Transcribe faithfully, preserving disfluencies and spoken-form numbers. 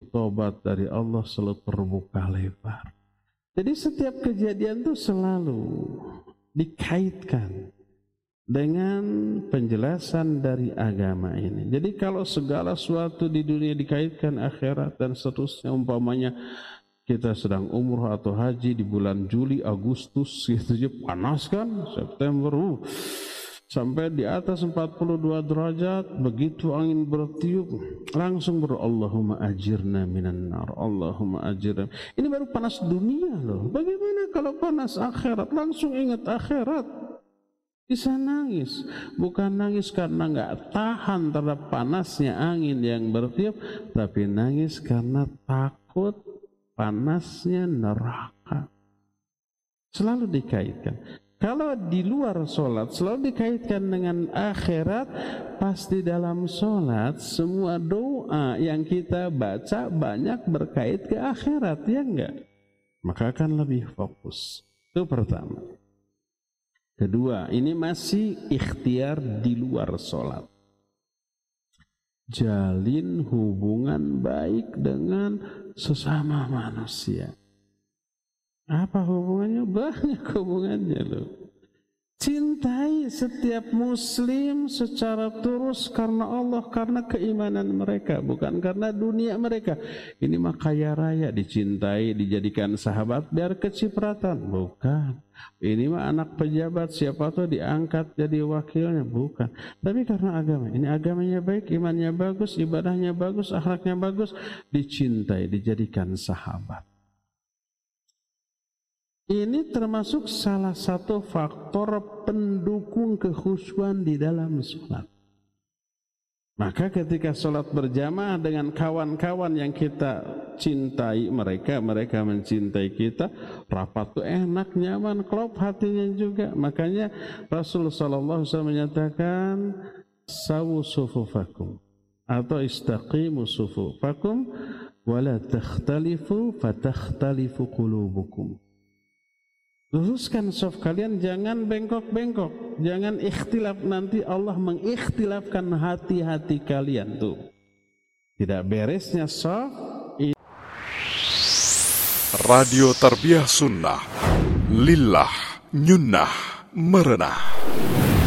tobat dari Allah selalu terbuka lebar. Jadi setiap kejadian itu selalu dikaitkan dengan penjelasan dari agama ini. Jadi kalau segala sesuatu di dunia dikaitkan akhirat dan seterusnya, umpamanya kita sedang umroh atau haji di bulan Juli, Agustus gitu aja panas kan, September uh, sampai di atas empat puluh dua derajat, begitu angin bertiup langsung ber Allahumma ajirna minan nar, Allahumma ajirna. Ini baru panas dunia loh. Bagaimana kalau panas akhirat? Langsung ingat akhirat. Bisa nangis, bukan nangis karena nggak tahan terhadap panasnya angin yang bertiup, tapi nangis karena takut panasnya neraka. Selalu dikaitkan. Kalau di luar sholat selalu dikaitkan dengan akhirat, pasti dalam sholat semua doa yang kita baca banyak berkait ke akhirat, ya enggak? Maka akan lebih fokus. Itu pertama. Kedua, ini masih ikhtiar di luar sholat. Jalin hubungan baik dengan sesama manusia. Apa hubungannya? Banyak hubungannya loh. Cintai setiap muslim secara tulus karena Allah, karena keimanan mereka, bukan karena dunia mereka. Ini mah kaya raya dicintai, dijadikan sahabat biar kecipratan, bukan. Ini mah anak pejabat, siapa tuh diangkat jadi wakilnya, bukan. Tapi karena agama, ini agamanya baik, imannya bagus, ibadahnya bagus, akhlaknya bagus, dicintai, dijadikan sahabat. Ini termasuk salah satu faktor pendukung kekhusyuan di dalam sholat. Maka ketika sholat berjamaah dengan kawan-kawan yang kita cintai mereka, mereka mencintai kita, rapat tuh enak, nyaman, klop hatinya juga. Makanya Rasulullah shallallahu alaihi wasallam menyatakan, sawu sufufakum atau istaqimu sufufakum wala takhtalifu fatakhtalifu qulubukum. Luruskan saf kalian, jangan bengkok-bengkok, jangan ikhtilaf, nanti Allah mengikhtilafkan hati-hati kalian tuh. Tidak beresnya saf. Radio Tarbiyah Sunnah, lillah, nyunnah, merenah.